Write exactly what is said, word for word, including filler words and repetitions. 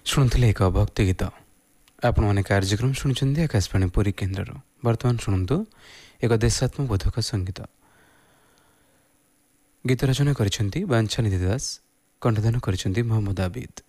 ଶୁଣୁଥିଲେ ଏକ ଭକ୍ତି ଗୀତ। ଆପଣମାନେ କାର୍ଯ୍ୟକ୍ରମ ଶୁଣୁଛନ୍ତି ଆକାଶବାଣୀ ପୁରୀ କେନ୍ଦ୍ରରୁ। ବର୍ତ୍ତମାନ ଶୁଣନ୍ତୁ ଏକ ଦେଶାତ୍ମବୋଧକ ସଙ୍ଗୀତ। ଗୀତ ରଚନା କରିଛନ୍ତି ବାଞ୍ଛାନିଧି ଦାସ, କଣ୍ଠଦାନ କରିଛନ୍ତି ମହମ୍ମଦ ଆବିଦ।